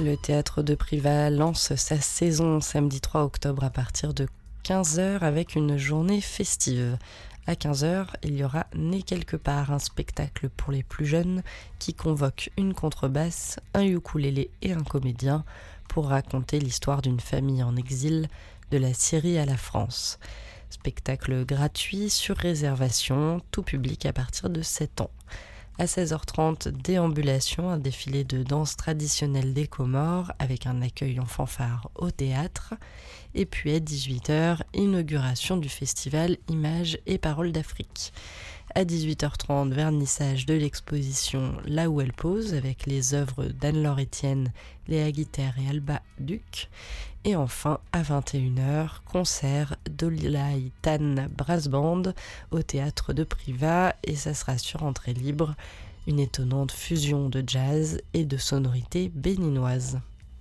Le théâtre de Privas lance sa saison samedi 3 octobre à partir de 15h avec une journée festive. À 15h, il y aura Né quelque part, un spectacle pour les plus jeunes qui convoque une contrebasse, un ukulélé et un comédien pour raconter l'histoire d'une famille en exil de la Syrie à la France. Spectacle gratuit sur réservation, tout public à partir de 7 ans. À 16h30, déambulation, un défilé de danse traditionnelle des Comores avec un accueil en fanfare au théâtre. Et puis à 18h, inauguration du festival Images et Paroles d'Afrique. À 18h30, vernissage de l'exposition Là où elle pose avec les œuvres d'Anne-Laure Etienne, Léa Guiter et Alba Duc. Et enfin, à 21h, concert d'Olilai Tan Brass Band au théâtre de Privas et ça sera sur entrée libre, une étonnante fusion de jazz et de sonorités béninoises.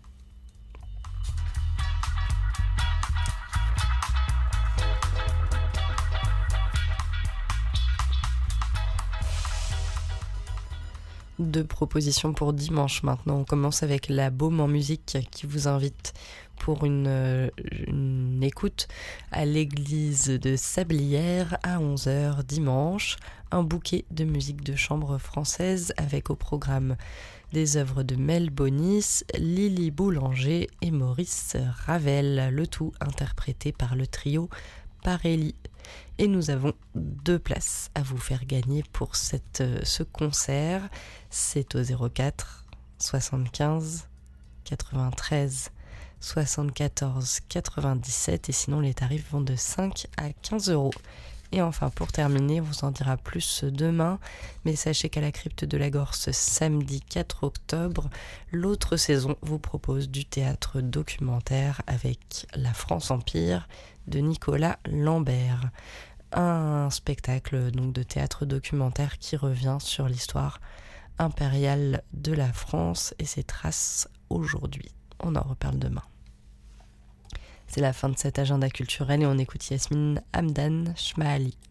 Deux propositions pour dimanche maintenant. On commence avec la Baume en musique qui vous invite pour une écoute à l'église de Sablières à 11h dimanche. Un bouquet de musique de chambre française avec au programme des œuvres de Mel Bonis, Lily Boulanger et Maurice Ravel, le tout interprété par le trio Parelli. Et nous avons 2 places à vous faire gagner pour ce concert. C'est au 04 75 93 74 97 et sinon les tarifs vont de 5 à 15 euros. Et enfin pour terminer, on vous en dira plus demain, mais sachez qu'à la crypte de la Gorse samedi 4 octobre, l'autre saison vous propose du théâtre documentaire avec La France Empire de Nicolas Lambert. Un spectacle donc de théâtre documentaire qui revient sur l'histoire impériale de la France et ses traces aujourd'hui. On en reparle demain. C'est la fin de cet agenda culturel et on écoute Yasmine Hamdan Chmaali.